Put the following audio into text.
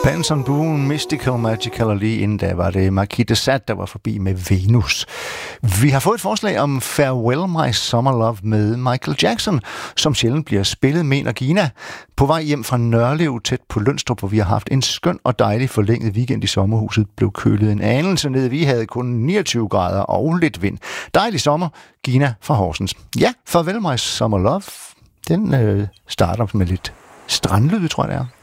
Benson Boone, Mystical, Magical, og lige inden da var det Marquis de Sade, der var forbi med Venus. Vi har fået et forslag om Farewell My Summer Love med Michael Jackson, som sjældent bliver spillet, mener Gina. På vej hjem fra Nørlev tæt på Lønstrup, hvor vi har haft en skøn og dejlig forlænget weekend i sommerhuset, blev kølet en anelse ned. Vi havde kun 29 grader og lidt vind. Dejlig sommer, Gina fra Horsens. Ja, Farewell My Summer Love, den starter med lidt strandlyd, tror jeg det er.